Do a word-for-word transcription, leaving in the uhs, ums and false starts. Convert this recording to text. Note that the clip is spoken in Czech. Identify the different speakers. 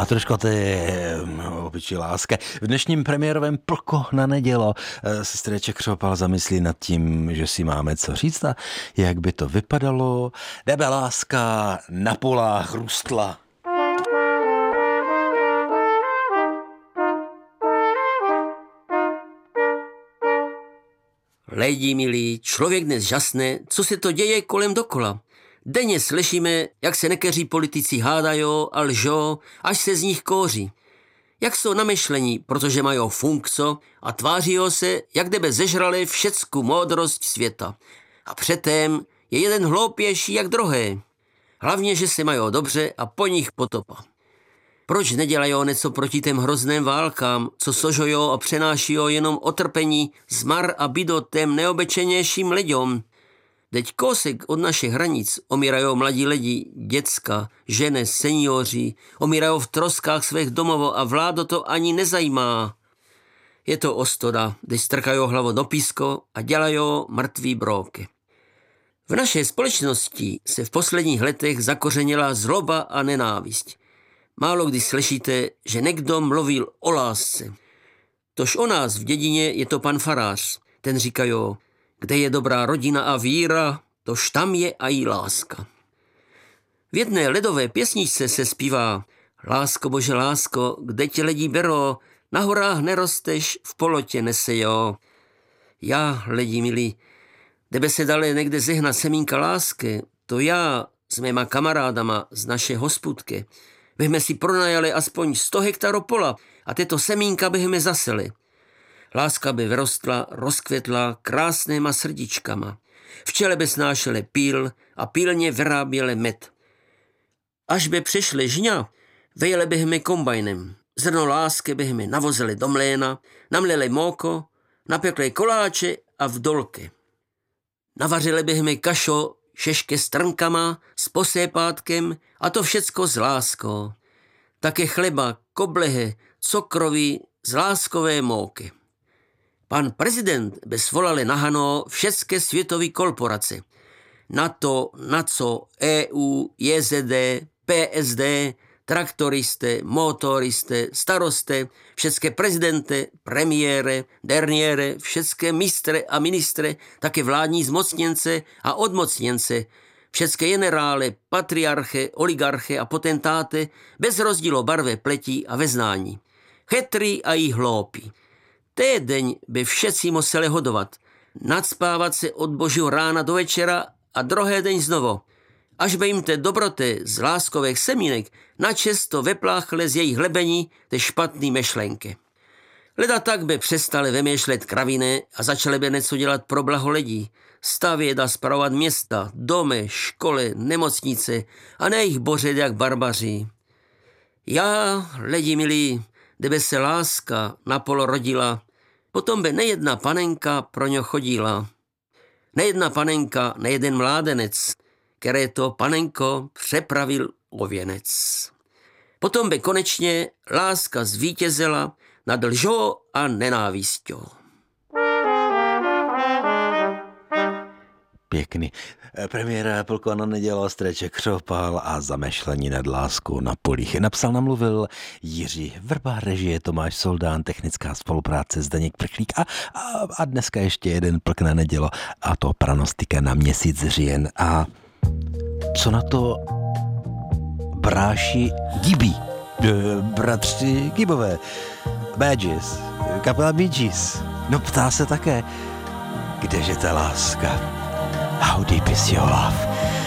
Speaker 1: a trošku ty obyčí láska. V dnešním premiérovém Plko na nedělo se Streček Křopal zamyslí nad tím, že si máme co říct a jak by to vypadalo, kdyby láska na polách růstla.
Speaker 2: Lidi milí, člověk dnes žasne, co se to děje kolem dokola. Denně slyšíme, jak se nekeří politici hádají a lžou, až se z nich kouří. Jak jsou namyšlení, protože mají funkco a tváří se, jak kdyby zežrali všecku moudrost světa. A předtím je jeden hloupější jak druhý. Hlavně, že se mají dobře a po nich potopa. Proč nedělají něco proti těm hrozným válkám, co sožujou a přenáší jenom otrpení, zmar a bido těm neobyčejnějším lidem? Teď kousek od našich hranic omírají mladí lidi, děcka, ženy, seniori, omírají v troskách svých domovů a vládu to ani nezajímá. Je to ostoda, když strkají hlavu do písko a dělají mrtvý brouky. V naší společnosti se v posledních letech zakořenila zloba a nenávist. Málo kdy slyšíte, že někdo mluvil o lásce. Tož o nás v dědině je to pan farář. Ten říkají, kde je dobrá rodina a víra, tož tam je i láska. V jedné lidové pěsničce se zpívá: Lásko bože lásko, kde tě lidi berou, na horách nerosteš, v polotě nesejo. Já, lidi milí, kdyby se dali někde zehnat semínka lásky, to já s mýma kamarádama z naše hospůdky bychom si pronajali aspoň sto hektarů pola a tyto semínka bychom zaseli. Láska by vyrostla, rozkvětla krásnýma srdíčkama. Včely by snášely píl a pílně vyráběly med. Až by přišly žňa, vejeli bychom kombajnem. Zrno lásky bychom navozili do mléna, namlili móko, napekli koláče a vdolky. Navařili bychom kašo, šešky s trnkama, s posépátkem a to všecko s láskou. Také chleba, koblehy, cukroví, z láskové móky. Pan prezident by svolali na Hano všechny světové korporace. NATO, NACO, E U, J Z D, P S D, traktoristy, motoristy, starosty, všechny prezidenty, premiéry, derniéry, všechny mistry a ministry, také vládní zmocněnce a odmocněnce, všechny generály, patriarchy, oligarchy a potentáty, bez rozdílu barvy pletí a vyznání. Chytrý a i hloupí. Týdeň by všetci museli hodovat, nadspávat se od božího rána do večera a druhý den znovu, až by jim te dobroty z láskových semínek načesto vypláchly z jejich lebení te špatný myšlenky. Leda tak by přestali vymýšlet kraviny a začali by něco dělat pro blaho lidí, stavět a spravovat města, domy, školy, nemocnice a ne jich bořit jak barbaři. Já, lidi milí, kdyby se láska napolo rodila, potom by nejedna panenka pro ňo chodila. Nejedna panenka, nejeden mládenec, které to panenko přepravil o věnec. Potom by konečně láska zvítězila nad lžou a nenávistí.
Speaker 1: Pěkný. Premiéra Plko na nedělo, Streček Křopal a zamešlení nad láskou na polích. Napsal, namluvil Jiří Vrba, režie Tomáš Soldán, technická spolupráce Zdeněk Prchlík a, a, a dneska ještě jeden Plk na nedělo a to pranostika na měsíc říjen. A co na to bráši Gibi, bratři Gibové, Bee Gees, kapela Bee Gees. No ptá se také, kdeže ta láska? How deep is your love?